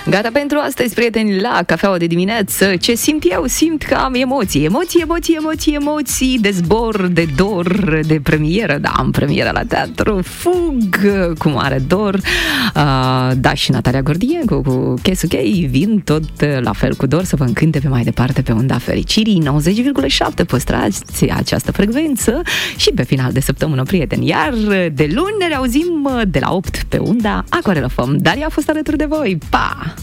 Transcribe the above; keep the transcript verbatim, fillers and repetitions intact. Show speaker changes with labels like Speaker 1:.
Speaker 1: Gata pentru astăzi, prieteni, la cafeaua de dimineață. Ce simt eu? Simt că am emoții. Emoții, emoții, emoții, emoții de zbor, de dor, de premieră. Da, am premieră la teatru. Fug cu mare dor. Uh, da, și Natalia Gordiencu cu Chesu Chei vin tot la fel cu dor să vă încânte pe mai departe pe unda fericirii. nouăzeci virgulă șapte, păstrați această frecvență și pe final de săptămână, prieteni. Iar de luni ne reauzim de la opt pe unda Aquarela F M. Daria a fost alături de voi. Pa!